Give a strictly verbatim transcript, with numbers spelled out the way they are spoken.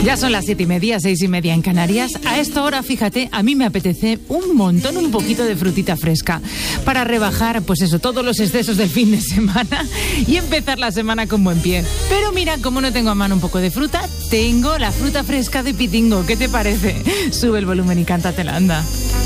Ya son las siete y media, seis y media en Canarias. A esta hora, fíjate, a mí me apetece un montón, un poquito de frutita fresca para rebajar, pues eso, todos los excesos del fin de semana y empezar la semana con buen pie. Pero mira, como no tengo a mano un poco de fruta, tengo la fruta fresca de Pitingo. ¿Qué te parece? Sube el volumen y cántatela, anda.